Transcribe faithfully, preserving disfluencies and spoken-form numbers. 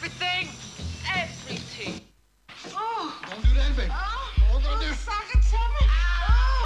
everything. Everything. Oh. Don't do that, baby. Oh. What we gonna do? Suck it to me. Oh.